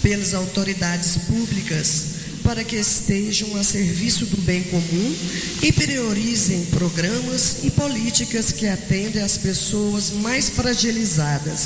pelas autoridades públicas para que estejam a serviço do bem comum e priorizem programas e políticas que atendem às pessoas mais fragilizadas,